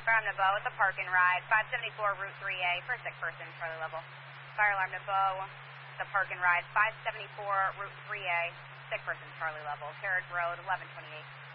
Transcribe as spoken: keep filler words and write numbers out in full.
Fire alarm to Bow at the park and ride, five seventy-four Route three A for a sick person, Charlie level. Fire alarm to Bow, the park and ride, five seventy-four Route three A, sick person, Charlie level. Carriage Road, eleven twenty-eight.